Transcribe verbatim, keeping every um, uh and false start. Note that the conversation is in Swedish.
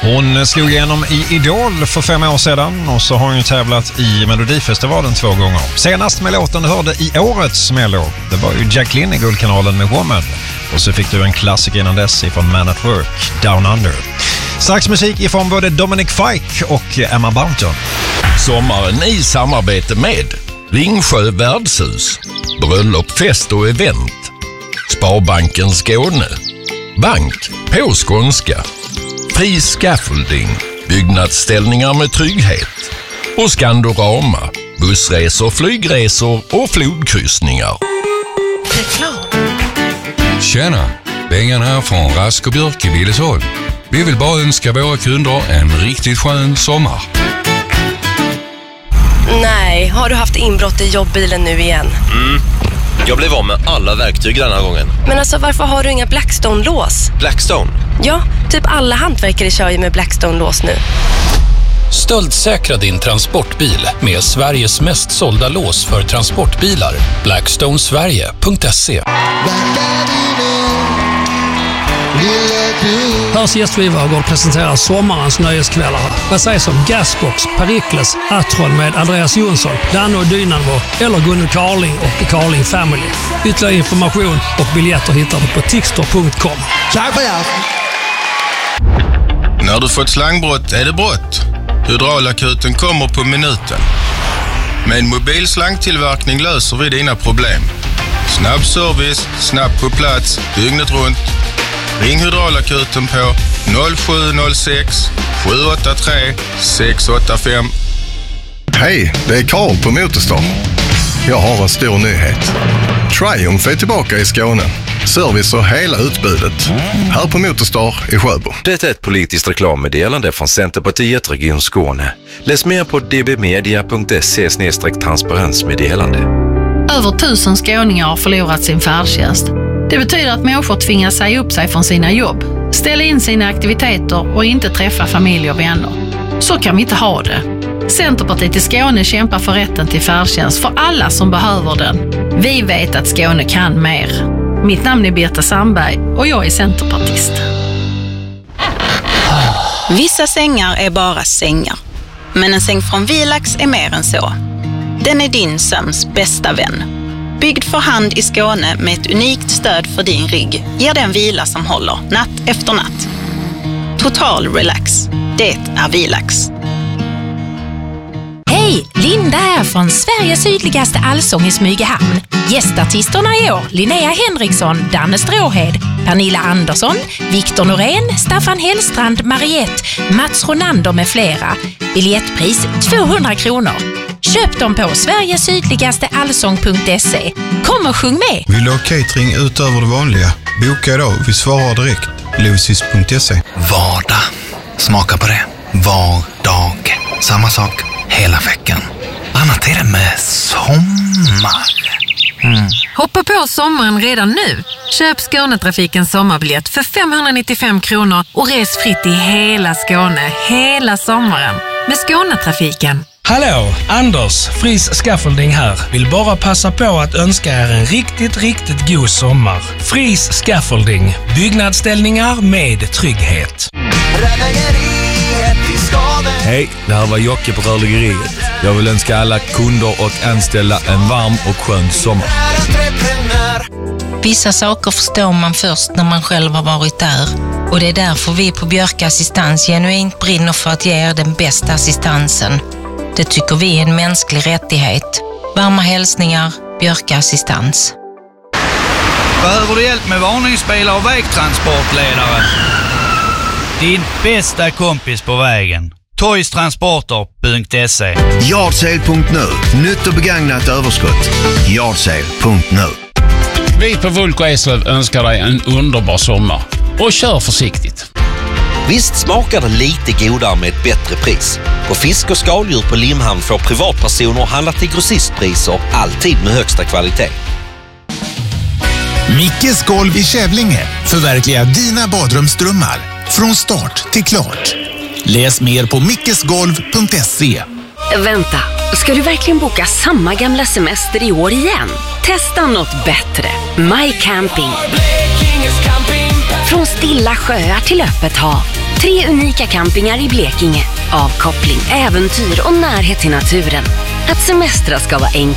Hon slog igenom i Idol för fem år sedan och så har hon ju tävlat i Melodifestivalen två gånger. Senast med låten du hörde i årets Mello, det var ju Jacqueline i Guldkanalen med Woman. Och så fick du en klassiker innan dess ifrån Man at Work, Down Under. Strax musik ifrån både Dominic Fike och Emma Bunton. Sommaren i samarbete med Ringsjö värdshus, bröllop, fest och event, Sparbanken Skåne, Bank på skånska, Fri Scaffolding, byggnadsställningar med trygghet och Skandorama, bussresor, flygresor och flodkryssningar. Tjena, Bengan här från Rask och Björk i Billesholm. Vi vill bara önska våra kunder en riktigt skön sommar. Nej, har du haft inbrott i jobbbilen nu igen? Mm. Jag blev av med alla verktyg den här gången. Men alltså, varför har du inga Blackstone-lås? Blackstone? Ja, typ alla hantverkare kör ju med Blackstone-lås nu. Stöldsäkra din transportbil med Sveriges mest sålda lås för transportbilar. blackstone sverige punkt se. Hörs gästvivagård presenterar sommarens nöjeskvällar. Vad sägs om Gasbox, Perikles, Atron med Andreas Jonsson, Danne och Dynamo eller Gunnel Carling och Carling Family. Ytterligare information och biljetter hittar du på tixter punkt com. När du fått slangbrott är det brott. Hydraulakuten kommer på minuten. Med mobil slangtillverkning löser vi dina problem. Snabb service, snabbt på plats, dygnet runt. Ring Hydraulakuten på noll sju noll sex sju åtta tre sex åtta fem. Hej, det är Karl på Motorstar. Jag har en stor nyhet. Triumph är tillbaka i Skåne. Service och hela utbudet. Här på Motorstar i Sjöbo. Det är ett politiskt reklammeddelande från Centerpartiet Region Skåne. Läs mer på d b media punkt se slash transparensmeddelande. Över tusen skåningar har förlorat sin färdtjänst. Det betyder att människor tvingas säga upp sig från sina jobb, ställa in sina aktiviteter och inte träffa familj och vänner. Så kan vi inte ha det. Centerpartiet i Skåne kämpar för rätten till färdtjänst för alla som behöver den. Vi vet att Skåne kan mer. Mitt namn är Birta Sandberg och jag är centerpartist. Vissa sängar är bara sängar. Men en säng från Vilax är mer än så. Den är din sömns bästa vän. Byggd för hand i Skåne med ett unikt stöd för din rygg ger den vila som håller natt efter natt. Total relax. Det är Vilax. Hej, Linda här från Sveriges sydligaste allsång i Smygehamn. Gästartisterna i år: Linnea Henriksson, Danne Stråhed, Pernilla Andersson, Viktor Norén, Staffan Hellstrand, Mariette, Mats Ronander med flera. Biljettpris tvåhundra kronor. Köp dem på sveriges sydligaste allsång punkt se. Kom och sjung med! Vill du ha catering utöver det vanliga? Boka idag, vi svarar direkt. Losis punkt se. Vardag. Smaka på det. Vardag. Samma sak hela veckan. Annat är det med sommar. Mm. Hoppa på sommaren redan nu. Köp Skånetrafikens sommarbiljett för femhundranittiofem kronor och res fritt i hela Skåne hela sommaren med Skånetrafiken. Hallå, Anders, Fris Scaffolding här. Vill bara passa på att önska er en riktigt, riktigt god sommar. Fris Scaffolding, byggnadsställningar med trygghet. Hej, det här var Jocke på Rörläggeriet. Jag vill önska alla kunder och anställda en varm och skön sommar. Vissa saker förstår man först när man själv har varit där. Och det är därför vi på Björk Assistans genuint brinner för att ge er den bästa assistansen. Det tycker vi är en mänsklig rättighet. Varma hälsningar, Björk Assistans. Behöver du hjälp med varningsbilar och vägtransportledare? Din bästa kompis på vägen. toys transporter punkt se. Yardsale punkt nu. Nytt och begagnat överskott. Yardsale punkt nu. Vi på Vulko Eslöv önskar dig en underbar sommar. Och kör försiktigt. Visst smakar det lite godare med ett bättre pris. På fisk och skaldjur på Limhamn får privatpersoner handla till grossistpriser, alltid med högsta kvalitet. Mickes golv i Kävlinge förverkligar dina badrumsdrömmar från start till klart. Läs mer på mickesgolv punkt se. Vänta, ska du verkligen boka samma gamla semester i år igen? Testa något bättre. My Camping. Från stilla sjöar till öppet hav. Tre unika campingar i Blekinge. Avkoppling, äventyr och närhet till naturen. Att semestra ska vara enkelt.